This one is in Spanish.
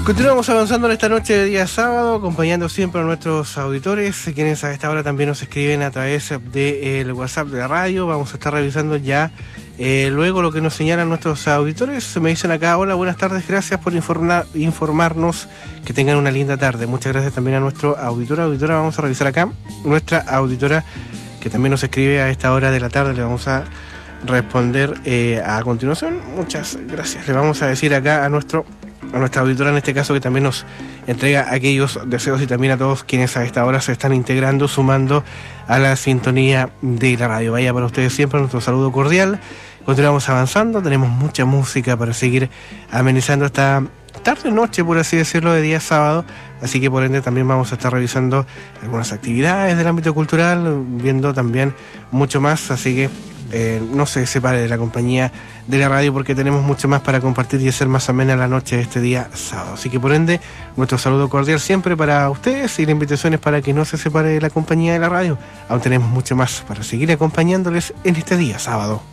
Continuamos avanzando en esta noche de día sábado, acompañando siempre a nuestros auditores, quienes a esta hora también nos escriben a través del WhatsApp de la radio. Vamos a estar revisando ya luego lo que nos señalan nuestros auditores. Me dicen acá: hola, buenas tardes, gracias por informarnos, que tengan una linda tarde. Muchas gracias también a nuestro auditora. Vamos a revisar acá nuestra auditora, que también nos escribe a esta hora de la tarde. Le vamos a responder a continuación. Muchas gracias. Le vamos a decir acá a nuestra auditora, en este caso, que también nos entrega aquellos deseos, y también a todos quienes a esta hora se están integrando, sumando a la sintonía de la radio. Vaya para ustedes siempre nuestro saludo cordial. Continuamos avanzando, tenemos mucha música para seguir amenizando esta tarde-noche, por así decirlo, de día sábado, así que por ende también vamos a estar revisando algunas actividades del ámbito cultural, viendo también mucho más, así que no se separe de la compañía de la radio, porque tenemos mucho más para compartir y hacer más amena la noche de este día sábado. Así que por ende, nuestro saludo cordial siempre para ustedes, y la invitación es para que no se separe de la compañía de la radio. Aún tenemos mucho más para seguir acompañándoles en este día sábado.